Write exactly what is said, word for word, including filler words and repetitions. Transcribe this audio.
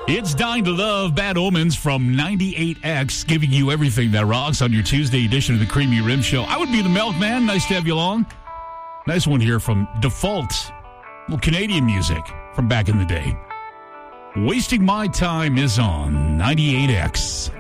It's Dying to Love, Bad Omens from ninety-eight X, giving you everything that rocks on your Tuesday edition of the Creamy Rim Show. I would be the Milkman. Nice to have you along. Nice one here from Default. Little Canadian music from back in the day. Wasting My Time is on ninety-eight X.